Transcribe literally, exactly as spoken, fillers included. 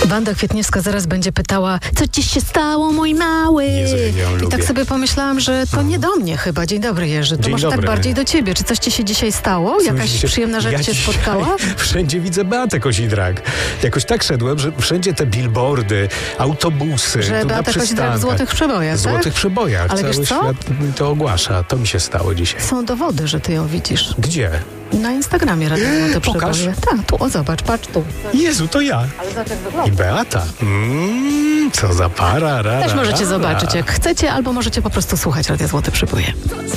Wanda Kwietniewska zaraz będzie pytała, co ci się stało, mój mały? Jezu, ja ją I lubię. tak sobie pomyślałam, że to nie do mnie chyba. Dzień dobry, Jerzy. To Dzień może dobry. tak bardziej do ciebie. Czy coś ci się dzisiaj stało? Jakaś Dzisiaj- przyjemna rzecz ja cię dzisiaj spotkała? Wszędzie widzę Beatę Kozidrak. Jakoś tak szedłem, że wszędzie te billboardy, autobusy. Że tu na Beata Kozidrak w przystankach. złotych przebojach, W tak? złotych przebojach. Ale Cały wiesz co? świat to ogłasza. To mi się stało dzisiaj. Są dowody, że ty ją widzisz. Gdzie? Na Instagramie Radio Złote Pokaż. Przeboje. Tak, tu, o zobacz, patrz tu. Jezu, to ja. Ale zobacz jak I wygląda. Beata. Mm, co za para, rara, Też możecie rara. zobaczyć, jak chcecie, albo możecie po prostu słuchać Radio Złote Przeboje.